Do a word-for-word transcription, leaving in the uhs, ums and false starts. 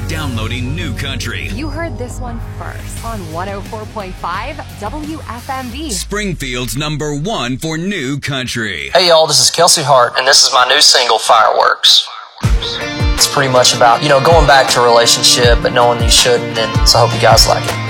downloading New Country. You heard this one first on one oh four point five W F M V. Springfield's number one for New Country. Hey y'all, this is Kelsey Hart, and this is my new single, Fireworks. It's pretty much about, you know, going back to a relationship, but knowing you shouldn't, and so I hope you guys like it.